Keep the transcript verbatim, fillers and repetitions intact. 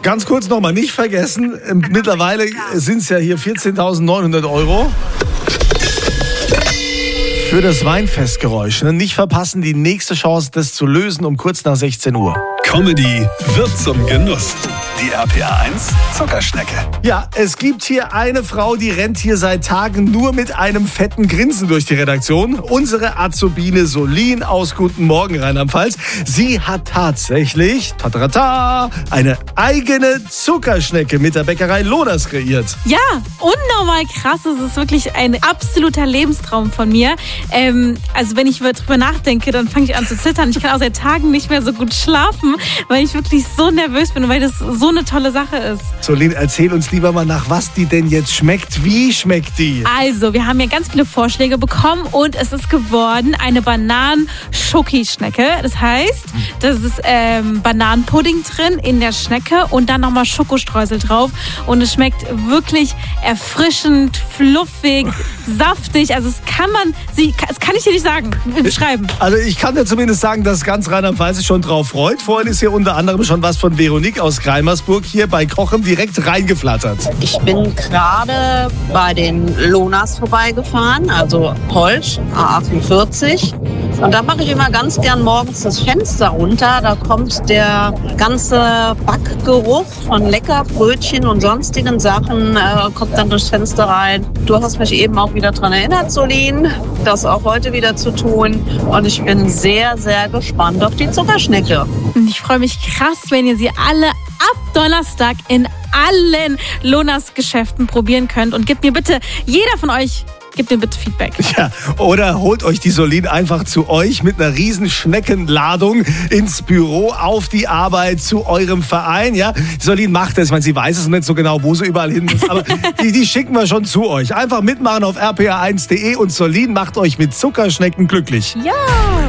Ganz kurz nochmal, nicht vergessen, mittlerweile sind es ja hier vierzehntausendneunhundert Euro. Für das Weinfestgeräusch. Nicht verpassen, die nächste Chance, das zu lösen, um kurz nach sechzehn Uhr. Comedy wird zum Genuss. Die R P R eins Zuckerschnecke. Ja, es gibt hier eine Frau, die rennt hier seit Tagen nur mit einem fetten Grinsen durch die Redaktion. Unsere Azubine Solin aus Guten Morgen Rheinland-Pfalz. Sie hat tatsächlich, tatarata, eine eigene Zuckerschnecke mit der Bäckerei Lonas kreiert. Ja, unnormal krass. Es ist wirklich ein absoluter Lebenstraum von mir. Ähm, also wenn ich drüber nachdenke, dann fange ich an zu zittern. Ich kann auch seit Tagen nicht mehr so gut schlafen, weil ich wirklich so nervös bin und weil das so eine tolle Sache ist. Solin, erzähl uns lieber mal, nach was die denn jetzt schmeckt. Wie schmeckt die? Also, wir haben ja ganz viele Vorschläge bekommen und es ist geworden eine Bananen-Schoki-Schnecke. Das heißt, das ist ähm, Bananenpudding drin in der Schnecke und dann nochmal Schokostreusel drauf. Und es schmeckt wirklich erfrischend, fluffig, saftig. Also es kann man, sie, das kann ich dir nicht sagen, beschreiben. Also ich kann dir zumindest sagen, dass ganz Rheinland-Pfalz sich schon drauf freut. Vorhin ist hier unter anderem schon was von Veronique aus Greimersburg hier bei Kochen direkt reingeflattert. Ich bin gerade bei den Lonas vorbeigefahren, also Holsch, A achtundvierzig. Und da mache ich immer ganz gern morgens das Fenster runter. Da kommt der ganze Backgeruch von Leckerbrötchen und sonstigen Sachen, äh, kommt dann durchs Fenster rein. Du hast mich eben auch wieder daran erinnert, Solin, das auch heute wieder zu tun. Und ich bin sehr, sehr gespannt auf die Zuckerschnecke. Ich freue mich krass, wenn ihr sie alle ab Donnerstag in allen Lonas-Geschäften probieren könnt. Und gebt mir bitte, jeder von euch, gebt mir bitte Feedback. Ja, oder holt euch die Solin einfach zu euch mit einer riesen Schneckenladung ins Büro, auf die Arbeit, zu eurem Verein. Ja, die Solin macht es. Ich meine, sie weiß es nicht so genau, wo sie überall hin muss. Aber die, die schicken wir schon zu euch. Einfach mitmachen auf r p r eins punkt d e und Solin macht euch mit Zuckerschnecken glücklich. Ja!